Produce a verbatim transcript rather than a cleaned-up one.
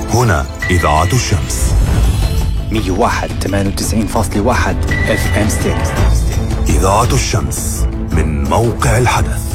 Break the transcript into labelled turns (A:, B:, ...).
A: هنا إذاعة الشمس
B: مية وواحد ثمانية وتسعين فاصلة واحد اف ام ستيريو.
A: إذاعة الشمس من موقع الحدث.